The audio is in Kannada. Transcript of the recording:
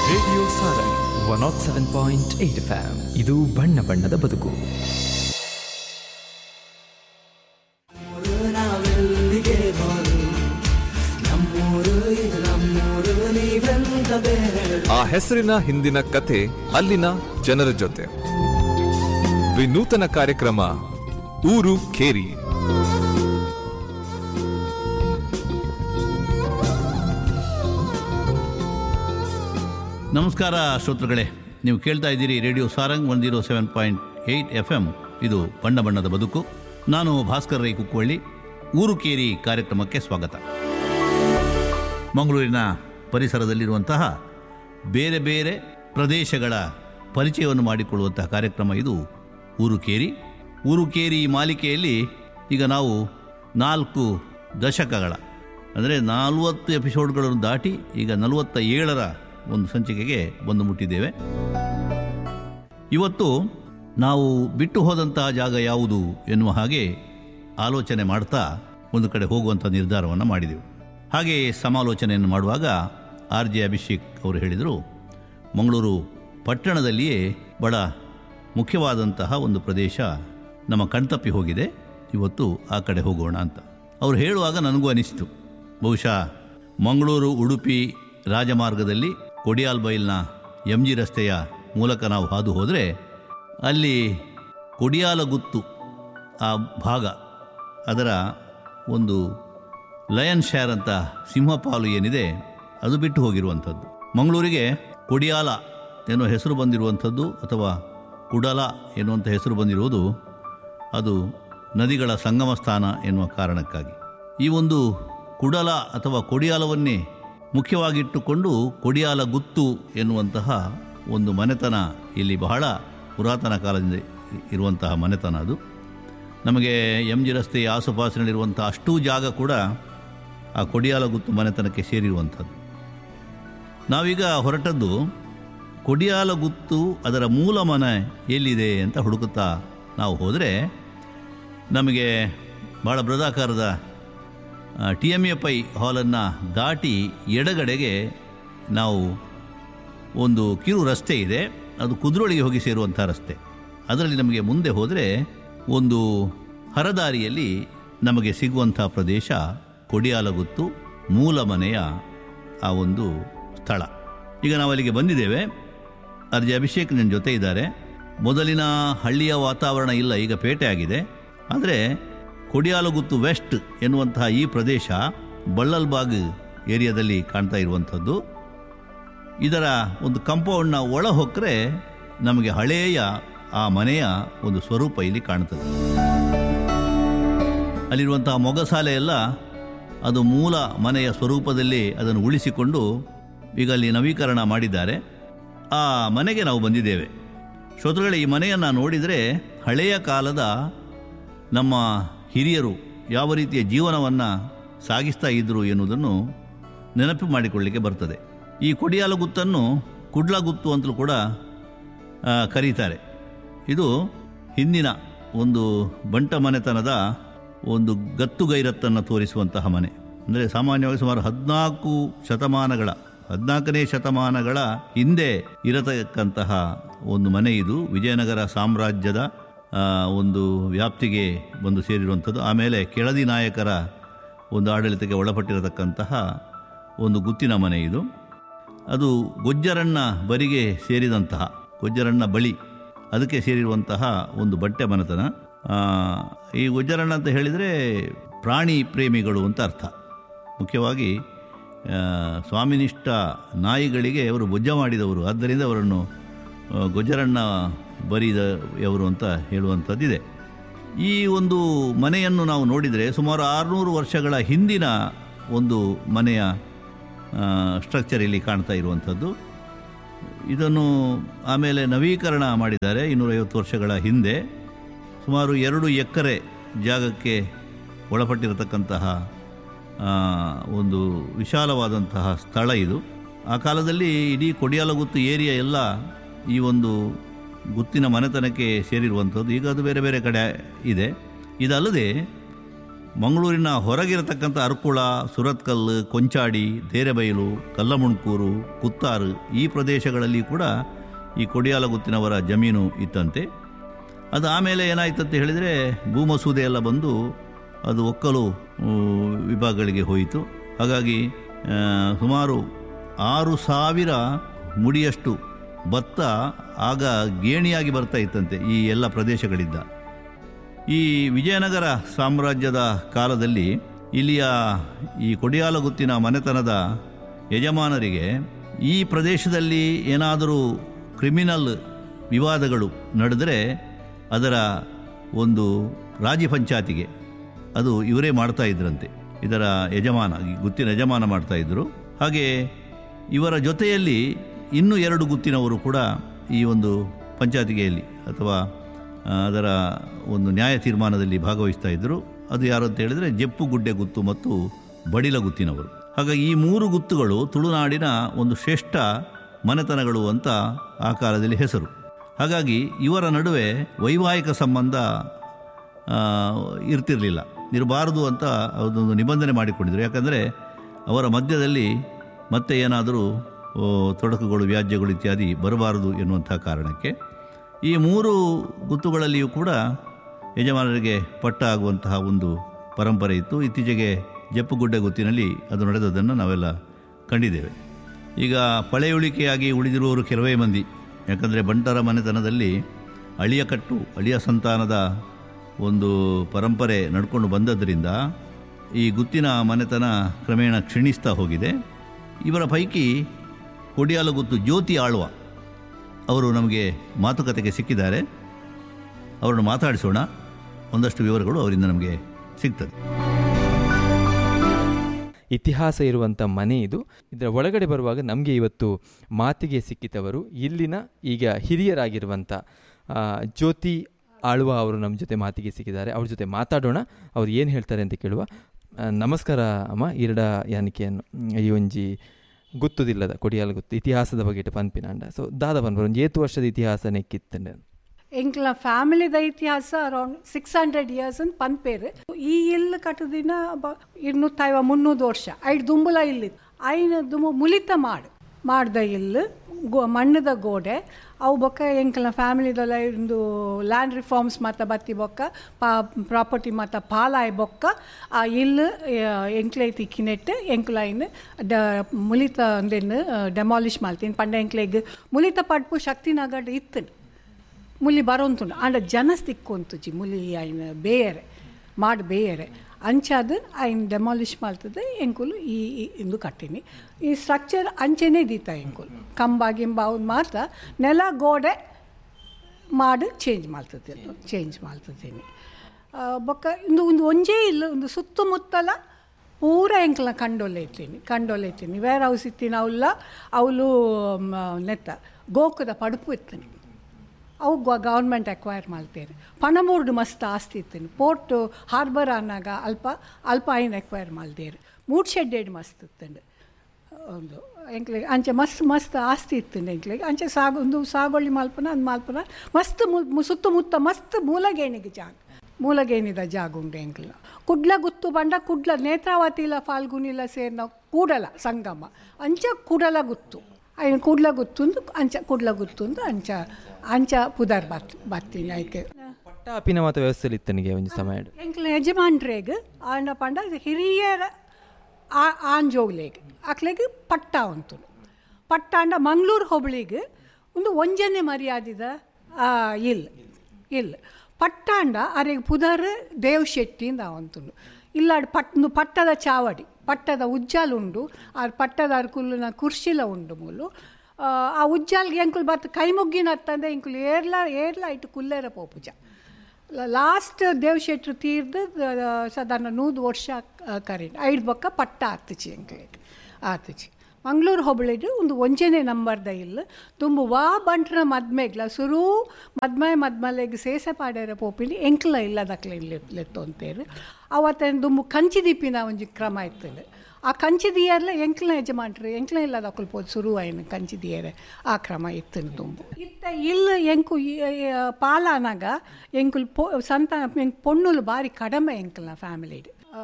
Radio Sarang 107.8 FM. ಇದು ಬಣ್ಣ ಬಣ್ಣದ ಬದುಕು. ಆ ಹೆಸರಿನ ಹಿಂದಿನ ಕತೆ ಅಲ್ಲಿನ ಜನರ ಜೊತೆ. ವಿನೂತನ ಕಾರ್ಯಕ್ರಮ ಊರು ಕೇರಿ. ನಮಸ್ಕಾರ ಶ್ರೋತೃಗಳೇ, ನೀವು ಕೇಳ್ತಾ ಇದ್ದೀರಿ ರೇಡಿಯೋ ಸಾರಂಗ್ 107.8 FM. ಇದು ಬಣ್ಣ ಬಣ್ಣದ ಬದುಕು. ನಾನು ಭಾಸ್ಕರ್ ರೈ ಕುಕ್ಕವಳ್ಳಿ. ಊರು ಕೇರಿ ಕಾರ್ಯಕ್ರಮಕ್ಕೆ ಸ್ವಾಗತ. ಮಂಗಳೂರಿನ ಪರಿಸರದಲ್ಲಿರುವಂತಹ ಬೇರೆ ಬೇರೆ ಪ್ರದೇಶಗಳ ಪರಿಚಯವನ್ನು ಮಾಡಿಕೊಳ್ಳುವಂತಹ ಕಾರ್ಯಕ್ರಮ ಇದು ಊರು ಕೇರಿ. ಊರು ಕೇರಿ ಮಾಲಿಕೆಯಲ್ಲಿ ಈಗ ನಾವು 4 ದಶಕಗಳ ಅಂದರೆ 40 ಎಪಿಸೋಡ್ಗಳನ್ನು ದಾಟಿ ಈಗ 47ರ ಒಂದು ಸಂಚಿಕೆಗೆ ಬಂದು ಮುಟ್ಟಿದ್ದೇವೆ. ಇವತ್ತು ನಾವು ಬಿಟ್ಟು ಹೋದಂತಹ ಜಾಗ ಯಾವುದು ಎನ್ನುವ ಹಾಗೆ ಆಲೋಚನೆ ಮಾಡ್ತಾ ಒಂದು ಕಡೆ ಹೋಗುವಂಥ ನಿರ್ಧಾರವನ್ನು ಮಾಡಿದೆವು. ಹಾಗೆ ಸಮಾಲೋಚನೆಯನ್ನು ಮಾಡುವಾಗ RJ ಅಭಿಷೇಕ್ ಅವರು ಹೇಳಿದರು, ಮಂಗಳೂರು ಪಟ್ಟಣದಲ್ಲಿಯೇ ಬಹಳ ಮುಖ್ಯವಾದಂತಹ ಒಂದು ಪ್ರದೇಶ ನಮ್ಮ ಕಣ್ತಪ್ಪಿ ಹೋಗಿದೆ, ಇವತ್ತು ಆ ಕಡೆ ಹೋಗೋಣ ಅಂತ ಅವರು ಹೇಳುವಾಗ ನನಗೂ ಅನಿಸಿತು. ಬಹುಶಃ ಮಂಗಳೂರು ಉಡುಪಿ ರಾಜಮಾರ್ಗದಲ್ಲಿ ಕೊಡಿಯಾಲ್ಬೈಲ್ನ MG ರಸ್ತೆಯ ಮೂಲಕ ನಾವು ಹಾದು ಹೋದರೆ ಅಲ್ಲಿ ಕೊಡಿಯಾಲಗುತ್ತು ಆ ಭಾಗ, ಅದರ ಒಂದು ಲಯನ್ ಶೇರ್ ಅಂತ ಸಿಂಹಪಾಲು ಏನಿದೆ ಅದು ಬಿಟ್ಟು ಹೋಗಿರುವಂಥದ್ದು. ಮಂಗಳೂರಿಗೆ ಕೊಡಿಯಾಲ ಎನ್ನುವ ಹೆಸರು ಬಂದಿರುವಂಥದ್ದು ಅಥವಾ ಕುಡಲ ಎನ್ನುವಂಥ ಹೆಸರು ಬಂದಿರುವುದು ಅದು ನದಿಗಳ ಸಂಗಮ ಸ್ಥಾನ ಎನ್ನುವ ಕಾರಣಕ್ಕಾಗಿ. ಈ ಒಂದು ಕುಡಲ ಅಥವಾ ಕೊಡಿಯಾಲವನ್ನೇ ಮುಖ್ಯವಾಗಿಟ್ಟುಕೊಂಡು ಕೊಡಿಯಾಲಗುತ್ತು ಎನ್ನುವಂತಹ ಒಂದು ಮನೆತನ ಇಲ್ಲಿ ಬಹಳ ಪುರಾತನ ಕಾಲದಿಂದ ಇರುವಂತಹ ಮನೆತನ. ಅದು ನಮಗೆ MG ರಸ್ತೆಯ ಆಸುಪಾಸಿನಲ್ಲಿರುವಂಥ ಅಷ್ಟೂ ಜಾಗ ಕೂಡ ಆ ಕೊಡಿಯಾಲಗುತ್ತು ಮನೆತನಕ್ಕೆ ಸೇರಿರುವಂಥದ್ದು. ನಾವೀಗ ಹೊರಟದ್ದು ಕೊಡಿಯಾಲಗುತ್ತು, ಅದರ ಮೂಲ ಮನೆ ಎಲ್ಲಿದೆ ಅಂತ ಹುಡುಕುತ್ತಾ ನಾವು ಹೋದರೆ ನಮಗೆ ಭಾಳ ಬೃಹದಾಕಾರದ TMA ಹಾಲನ್ನು ದಾಟಿ ಎಡಗಡೆಗೆ ನಾವು ಒಂದು ಕಿರು ರಸ್ತೆ ಇದೆ, ಅದು ಕುದ್ರೋಳಿಗೆ ಹೋಗಿ ಸೇರುವಂಥ ರಸ್ತೆ. ಅದರಲ್ಲಿ ನಮಗೆ ಮುಂದೆ ಹೋದರೆ ಒಂದು ಹರದಾರಿಯಲ್ಲಿ ನಮಗೆ ಸಿಗುವಂಥ ಪ್ರದೇಶ ಕೊಡಿಯಾಲಗುತ್ತು ಮೂಲ ಮನೆಯ ಆ ಒಂದು ಸ್ಥಳ. ಈಗ ನಾವು ಅಲ್ಲಿಗೆ ಬಂದಿದ್ದೇವೆ. RJ ಅಭಿಷೇಕ್ ನನ್ನ ಜೊತೆ ಇದ್ದಾರೆ. ಮೊದಲಿನ ಹಳ್ಳಿಯ ವಾತಾವರಣ ಇಲ್ಲ, ಈಗ ಪೇಟೆ ಆಗಿದೆ. ಆದರೆ ಕೊಡಿಯಾಲಗುತ್ತು ವೆಸ್ಟ್ ಎನ್ನುವಂತಹ ಈ ಪ್ರದೇಶ ಬಳ್ಳಲ್ಬಾಗ್ ಏರಿಯಾದಲ್ಲಿ ಕಾಣ್ತಾ ಇರುವಂಥದ್ದು. ಇದರ ಒಂದು ಕಂಪೌಂಡ್ನ ಒಳ ಹೊಕ್ಕರೆ ನಮಗೆ ಹಳೆಯ ಆ ಮನೆಯ ಒಂದು ಸ್ವರೂಪ ಇಲ್ಲಿ ಕಾಣ್ತದೆ. ಅಲ್ಲಿರುವಂತಹ ಮೊಗಸಾಲೆ ಎಲ್ಲ ಅದು ಮೂಲ ಮನೆಯ ಸ್ವರೂಪದಲ್ಲಿ ಅದನ್ನು ಉಳಿಸಿಕೊಂಡು ಈಗ ಅಲ್ಲಿ ನವೀಕರಣ ಮಾಡಿದ್ದಾರೆ. ಆ ಮನೆಗೆ ನಾವು ಬಂದಿದ್ದೇವೆ. ಶ್ರೋತೃಗಳೇ, ಈ ಮನೆಯನ್ನು ನೋಡಿದರೆ ಹಳೆಯ ಕಾಲದ ನಮ್ಮ ಹಿರಿಯರು ಯಾವ ರೀತಿಯ ಜೀವನವನ್ನು ಸಾಗಿಸ್ತಾ ಇದ್ದರು ಎನ್ನುವುದನ್ನು ನೆನಪು ಮಾಡಿಕೊಳ್ಳಲಿಕ್ಕೆ ಬರ್ತದೆ. ಈ ಕೊಡಿಯಾಲಗುತ್ತನ್ನು ಕುಡ್ಲಗುತ್ತು ಅಂತಲೂ ಕೂಡ ಕರೀತಾರೆ. ಇದು ಹಿಂದಿನ ಒಂದು ಬಂಟ ಮನೆತನದ ಒಂದು ಗತ್ತುಗೈರತ್ತನ್ನು ತೋರಿಸುವಂತಹ ಮನೆ. ಅಂದರೆ ಸಾಮಾನ್ಯವಾಗಿ ಸುಮಾರು 14ನೇ ಶತಮಾನಗಳ ಹಿಂದೆ ಇರತಕ್ಕಂತಹ ಒಂದು ಮನೆ ಇದು. ವಿಜಯನಗರ ಸಾಮ್ರಾಜ್ಯದ ಒಂದು ವ್ಯಾಪ್ತಿಗೆ ಬಂದು ಸೇರಿರುವಂಥದ್ದು. ಆಮೇಲೆ ಕೆಳದಿ ನಾಯಕರ ಒಂದು ಆಡಳಿತಕ್ಕೆ ಒಳಪಟ್ಟಿರತಕ್ಕಂತಹ ಒಂದು ಗುತ್ತಿನ ಮನೆ ಇದು. ಅದು ಗೊಜ್ಜರಣ್ಣ ಬರಿಗೆ ಸೇರಿದಂತಹ, ಗೊಜ್ಜರಣ್ಣ ಬಳಿ ಅದಕ್ಕೆ ಸೇರಿರುವಂತಹ ಒಂದು ಬಟ್ಟೆ ಮನೆತನ. ಈ ಗೊಜ್ಜರಣ್ಣ ಅಂತ ಹೇಳಿದರೆ ಪ್ರಾಣಿ ಪ್ರೇಮಿಗಳು ಅಂತ ಅರ್ಥ. ಮುಖ್ಯವಾಗಿ ಸ್ವಾಮಿನಿಷ್ಠ ನಾಯಿಗಳಿಗೆ ಅವರು ಬೊಜ್ಜ ಮಾಡಿದವರು, ಆದ್ದರಿಂದ ಅವರನ್ನು ಗೊಜ್ಜರಣ್ಣ ಬರಿದವರು ಅಂತ ಹೇಳುವಂಥದ್ದಿದೆ. ಈ ಒಂದು ಮನೆಯನ್ನು ನಾವು ನೋಡಿದರೆ ಸುಮಾರು 600 ವರ್ಷಗಳ ಹಿಂದಿನ ಒಂದು ಮನೆಯ ಸ್ಟ್ರಕ್ಚರ್ ಇಲ್ಲಿ ಕಾಣ್ತಾ ಇರುವಂಥದ್ದು. ಇದನ್ನು ಆಮೇಲೆ ನವೀಕರಣ ಮಾಡಿದ್ದಾರೆ 250 ವರ್ಷಗಳ ಹಿಂದೆ. ಸುಮಾರು 2 ಎಕರೆ ಜಾಗಕ್ಕೆ ಒಳಪಟ್ಟಿರತಕ್ಕಂತಹ ಒಂದು ವಿಶಾಲವಾದಂತಹ ಸ್ಥಳ ಇದು. ಆ ಕಾಲದಲ್ಲಿ ಇಡೀ ಕೊಡಿಯಾಲಗುತ್ತು ಏರಿಯಾ ಎಲ್ಲ ಈ ಒಂದು ಗುತ್ತಿನ ಮನೆತನಕ್ಕೆ ಸೇರಿರುವಂಥದ್ದು. ಈಗ ಅದು ಬೇರೆ ಬೇರೆ ಕಡೆ ಇದೆ. ಇದಲ್ಲದೆ ಮಂಗಳೂರಿನ ಹೊರಗಿರತಕ್ಕಂಥ ಅರ್ಕುಳ, ಸುರತ್ಕಲ್, ಕೊಂಚಾಡಿ, ದೇರೆಬೈಲು, ಕಲ್ಲಮುಣ್ಕೂರು, ಕುತ್ತಾರು ಈ ಪ್ರದೇಶಗಳಲ್ಲಿ ಕೂಡ ಈ ಕೊಡಿಯಾಲಗುತ್ತಿನವರ ಜಮೀನು ಇತ್ತಂತೆ. ಅದು ಆಮೇಲೆ ಏನಾಯ್ತಂತ ಹೇಳಿದರೆ ಭೂಮಸೂದೆ ಎಲ್ಲ ಬಂದು ಅದು ಒಕ್ಕಲು ವಿಭಾಗಗಳಿಗೆ ಹೋಯಿತು. ಹಾಗಾಗಿ ಸುಮಾರು 6,000 ಮುಡಿಯಷ್ಟು ಭತ್ತ ಆಗ ಗೇಣಿಯಾಗಿ ಬರ್ತಾ ಇತ್ತಂತೆ ಈ ಎಲ್ಲ ಪ್ರದೇಶಗಳಿಂದ. ಈ ವಿಜಯನಗರ ಸಾಮ್ರಾಜ್ಯದ ಕಾಲದಲ್ಲಿ ಇಲ್ಲಿಯ ಈ ಕೊಡಿಯಾಲಗುತ್ತಿನ ಮನೆತನದ ಯಜಮಾನರಿಗೆ ಈ ಪ್ರದೇಶದಲ್ಲಿ ಏನಾದರೂ ಕ್ರಿಮಿನಲ್ ವಿವಾದಗಳು ನಡೆದರೆ ಅದರ ಒಂದು ರಾಜಿ ಪಂಚಾಯತಿಗೆ ಅದು ಇವರೇ ಮಾಡ್ತಾ ಇದ್ರಂತೆ. ಇದರ ಯಜಮಾನ, ಗುತ್ತಿನ ಯಜಮಾನ ಮಾಡ್ತಾಯಿದ್ರು. ಹಾಗೆ ಇವರ ಜೊತೆಯಲ್ಲಿ ಇನ್ನೂ 2 ಗುತ್ತಿನವರು ಕೂಡ ಈ ಒಂದು ಪಂಚಾಯತಿಗೆಯಲ್ಲಿ ಅಥವಾ ಅದರ ಒಂದು ನ್ಯಾಯ ತೀರ್ಮಾನದಲ್ಲಿ ಭಾಗವಹಿಸ್ತಾ ಇದ್ದರು. ಅದು ಯಾರು ಅಂತ ಹೇಳಿದರೆ ಜಪ್ಪು ಗುಡ್ಡೆ ಗುತ್ತು ಮತ್ತು ಬಡಿಲ ಗುತ್ತಿನವರು. ಹಾಗಾಗಿ ಈ 3 ಗುತ್ತುಗಳು ತುಳುನಾಡಿನ ಒಂದು ಶ್ರೇಷ್ಠ ಮನೆತನಗಳು ಅಂತ ಆ ಕಾಲದಲ್ಲಿ ಹೆಸರು. ಹಾಗಾಗಿ ಇವರ ನಡುವೆ ವೈವಾಹಿಕ ಸಂಬಂಧ ಇರ್ತಿರಲಿಲ್ಲ, ಇರಬಾರದು ಅಂತ ಅದೊಂದು ನಿಬಂಧನೆ ಮಾಡಿಕೊಂಡಿದ್ರು. ಯಾಕಂದರೆ ಅವರ ಮಧ್ಯದಲ್ಲಿ ಮತ್ತೆ ಏನಾದರೂ ತೊಡಕುಗಳು, ವ್ಯಾಜ್ಯಗಳು ಇತ್ಯಾದಿ ಬರಬಾರದು ಎನ್ನುವಂಥ ಕಾರಣಕ್ಕೆ ಈ 3 ಗುತ್ತುಗಳಲ್ಲಿಯೂ ಕೂಡ ಯಜಮಾನರಿಗೆ ಪಟ್ಟ ಆಗುವಂತಹ ಒಂದು ಪರಂಪರೆ ಇತ್ತು. ಇತ್ತೀಚೆಗೆ ಜಪ್ಪುಗುಡ್ಡೆ ಗುತ್ತಿನಲ್ಲಿ ಅದು ನಡೆದದನ್ನು ನಾವೆಲ್ಲ ಕಂಡಿದ್ದೇವೆ. ಈಗ ಪಳೆಯುಳಿಕೆಯಾಗಿ ಉಳಿದಿರುವವರು ಕೆಲವೇ ಮಂದಿ. ಯಾಕಂದರೆ ಬಂಟರ ಮನೆತನದಲ್ಲಿ ಅಳಿಯ ಕಟ್ಟು, ಅಳಿಯ ಸಂತಾನದ ಒಂದು ಪರಂಪರೆ ನಡ್ಕೊಂಡು ಬಂದದ್ದರಿಂದ ಈ ಗುತ್ತಿನ ಮನೆತನ ಕ್ರಮೇಣ ಕ್ಷೀಣಿಸ್ತಾ ಹೋಗಿದೆ. ಇವರ ಪೈಕಿ ಕೊಡಿಯಾಲಗುತ್ತು ಜ್ಯೋತಿ ಆಳ್ವ ಅವರು ನಮಗೆ ಮಾತುಕತೆಗೆ ಸಿಕ್ಕಿದ್ದಾರೆ. ಅವರನ್ನು ಮಾತಾಡಿಸೋಣ, ಒಂದಷ್ಟು ವಿವರಗಳು ಅವರಿಂದ ನಮಗೆ ಸಿಗ್ತದೆ. ಇತಿಹಾಸ ಇರುವಂಥ ಮನೆ ಇದು. ಇದರ ಒಳಗಡೆ ಬರುವಾಗ ನಮಗೆ ಇವತ್ತು ಮಾತಿಗೆ ಸಿಕ್ಕಿದವರು ಇಲ್ಲಿನ ಈಗ ಹಿರಿಯರಾಗಿರುವಂಥ ಜ್ಯೋತಿ ಆಳ್ವ ಅವರು ನಮ್ಮ ಜೊತೆ ಮಾತಿಗೆ ಸಿಕ್ಕಿದ್ದಾರೆ. ಅವ್ರ ಜೊತೆ ಮಾತಾಡೋಣ, ಅವ್ರು ಏನು ಹೇಳ್ತಾರೆ ಅಂತ ಕೇಳುವ. ನಮಸ್ಕಾರ ಅಮ್ಮ. ಇರಡ ಯಾನಿಕೆಯನ್ನು ಈ ಒಂಜಿ ಗುತ್ತುದಿಲ್ಲದ ಕೊಡಿಯಾಲ ಗುತ್ತು ಇತಿಹಾಸದ ಬಗ್ಗೆ ಪನ್ಪಿನಾಂಡ. ಸೊ ದಾದ ಪನ್ಪರು ಒಂದು 7 ವರ್ಷದ ಇತಿಹಾಸ ನೆಕ್ಕಿತ್ತಂಡೆ. ಎಂಕ್ಲ ಫ್ಯಾಮಿಲಿದ ಇತಿಹಾಸ ಅರೌಂಡ್ 600 years ಅಂತ ಪನ್ಪೇರು. ಈ ಇಲ್ಲು ಕಟ್ಟದಿನ 250-300 ವರ್ಷ. ಐದು ದುಂಬುಲ ಇಲ್ಲಿತ್ತು. ಐನ ದುಂಬು ಮುಲಿತ ಮಾಡ್ದ ಇಲ್ಲು ಮಣ್ಣದ ಗೋಡೆ ಅವು ಬೊಕ್ಕ ಎಂಕ್ಲ ಫ್ಯಾಮಿಲಿದೆಲ್ಲ ಒಂದು ಲ್ಯಾಂಡ್ ರಿಫಾರ್ಮ್ಸ್ ಮಾತ ಬತ್ತಿ ಬೊಕ್ಕ ಪ್ರಾಪರ್ಟಿ ಮಾತ ಪಾಲಾಯ್ ಬೊಕ್ಕ ಆ ಇಲ್ಲು ಎಂಕ್ಲೈತಿ ಕಿನೆಟ್ಟು ಎಂಕ್ಲೈನ್ ಮುಲಿತ ಅಂದೇನು ಡೆಮಾಲಿಷ್ ಮಾಡ್ತೀನಿ. ಪಂಡ ಎಂಕ್ಲೆಗ್ ಮುಲಿತ ಪಡ್ಪು ಶಕ್ತಿನಗಡ್ ಇತ್ತು ಮುಲಿ ಬರೋಂತುಂಡು. ಆಂಡ ಜನಸ್ ತಿಕ್ಕೊಂತುಜಿ ಮುಲಿ ಆಯ್ನ ಬೇಯರೆ ಮಾಡಿ ಬೇಯರೆ ಅಂಚಾದ ಆಯ್ನ ಡೆಮಾಲಿಷ್ ಮಾಡ್ತದೆ ಎಂಕುಲು ಈ ಇಂದು ಕಟ್ಟಿನಿ. ಈ ಸ್ಟ್ರಕ್ಚರ್ ಅಂಚೆನೇ ದೀತ ಎಂಕುಲು ಕಂಬ ಗಿಂಬ ಅವ್ನು ಮಾತ್ರ ನೆಲ ಗೋಡೆ ಮಾಡಿ ಚೇಂಜ್ ಮಾಡ್ತದೇನೆ. ಬೊಕ್ಕ ಒಂದು ಒಂಜೇ ಇಲ್ಲ ಒಂದು ಸುತ್ತಮುತ್ತಲ ಪೂರ ಎಂಕ್ಲ ಕಂಡೊಲೈತೀನಿ ವೇರ್ ಹೌಸ್ ಇತ್ತೀನಿ. ಅವಳು ನೆತ್ತ ಗೋಕುದ ಪಡುಪು ಇರ್ತೀನಿ. ಅವು ಗೌರ್ಮೆಂಟ್ ಅಕ್ವೈರ್ ಮಾಡ್ತೇನೆ. ಪಣಮೂರ್ಡು ಮಸ್ತ್ ಆಸ್ತಿ ಇತ್ತೇನೆ. ಪೋರ್ಟ್ ಹಾರ್ಬರ್ ಅನ್ನಾಗ ಅಲ್ಪ ಐನ್ ಅಕ್ವೈರ್ ಮಾಡ್ದೇರು. 3 ಶೆಡ್ ಮಸ್ತ್ ಇತ್ತಂಡು. ಒಂದು ಎಂಕ್ಲಿಗೆ ಅಂಚೆ ಮಸ್ತ್ ಆಸ್ತಿ ಇತ್ತಂಡು ಎಂಕ್ಲಿಗೆ. ಅಂಚೆ ಒಂದು ಸಾಗೊಳ್ಳಿ ಮಾಲ್ಪನ ಮಸ್ತ್ ಸುತ್ತಮುತ್ತ ಮಸ್ತ್ ಮೂಲಗೇನಿದ ಜಾಗ ಉಂಡು ಎಂಕ್ಲ. ಕುಡ್ಲ ಗುತ್ತು ಬಂಡ ಕುಡ್ಲ ನೇತ್ರಾವತಿಲ ಫಾಲ್ಗುನಿಲ ಸೇರ್ನ ಕೂಡಲ ಸಂಗಮ ಅಂಚ ಕೂಡಲ ಗುತ್ತು ఆయన ಕೂಡ್ಲ ಗುತ್ತುಂದು ಅಂಚ ಕೂಡ್ಲ ಗುತ್ತುಂದು ಅಂಚ ಪುದರ್ ಬರ್ತೀನಿ ಆಯ್ಕೆ ಪಟ್ಟ ಅಪಿನ ಮಾತ ವ್ಯವಸ್ಥೆ ಇತ್ತನಿಗೆ ಒಂದು ಸಮಯ ಎಂಕ್ಲ ಯಜಮಾನ್ರೇಗ್ ಆಂಡ ಪಂಡ ಹಿರಿಯರ ಆಂಜೋಗ್ಲೇಗ್ ಅಕ್ಲೆಗ್ ಪಟ್ಟ ಅಂತು. ಪಟ್ಟ ಅಂಡ ಮಂಗಳೂರು ಹೋಬಳಿಗೆ ಒಂದು ಒಂಜನೆ ಮರ್ಯಾದಿದ ಇಲ್ಲ ಪಟ್ಟಾಂಡ ಅರೆಗೆ ಪುದರ್ ದೇವ್ ಶೆಟ್ಟಿಂದ ಅವಂತುಂಡು. ಇಲ್ಲ ಪಟ್ಟದ ಚಾವಡಿ ಪಟ್ಟದ ಉಜ್ಜಾಲುಂಡು. ಆ ಪಟ್ಟದ ಅರ್ಕುಲ್ನ ಕುರ್ಶಿಲ ಉಂಡು ಮೂಲು. ಆ ಉಜ್ಜಾಲ್ಗೆ ಎಂಕುಲು ಬರ್ತ ಕೈ ಮುಗ್ಗಿನ ಹತ್ತಂದೆ ಇಂಕುಲು ಏರ್ಲ ಇಟ್ಟು ಕುಲ್ಲೇರ ಪೋಪುಜ. ಲಾಸ್ಟ್ ದೇವ್ ಶೆಟ್ರು ತೀರ್ದು ಸಾಧಾರಣ 100 ವರ್ಷ ಕರೀನ್ ಐದು ಬೊಕ್ಕ ಪಟ್ಟ ಆತಿಚಿ ಎಂಕ್ಲಿಗೆ ಮಂಗಳೂರು ಹೋಬಳಿದು ಒಂದು ಒಂಜನೆ ನಂಬರ್ದ ಇಲ್ಲ ತುಂಬ ವಾ ಬಂಟ್ರ ಮದ್ಮೆಗ್ಲ ಸುರು ಮದ್ಮಲೆಗೆ ಸೇಸೆ ಪಾಡ್ಯಾರ ಪೋಪಿನಿ ಎಂಕ್ಲ ಇಲ್ಲದಕ್ಲೆ ಲೆತ್ತೊಂತೇರು. ಅವತ್ತೇನು ದುಂಬು ಕಂಚಿ ದಿಪ್ಪಿನ ಒಂಜಿ ಕ್ರಮ ಇರ್ತದೆ. ಆ ಕಂಚಿ ದಿಯರ್ಲ ಎಂಕ್ಲ ಯಜಮಾನ್ರು ಎಂಕ್ಲ ಇಲ್ಲದಕ್ಕಲು ಪೋದು ಸುರು ಆಯ್ನ ಕಂಚಿ ದಿಯರೆ ಆ ಕ್ರಮ ಇತ್ತು ದುಂಬು ಇತ್ತ ಇಲ್ಲ ಎಂಕು ಪಾಲಾನಾಗ ಎಂಕುಲು ಸಂತಾನ ಪೊಣ್ಣುಲು ಭಾರಿ ಕಡಿಮೆ ಎಂಕಲ್ನ ಫ್ಯಾಮಿಲಿಡು.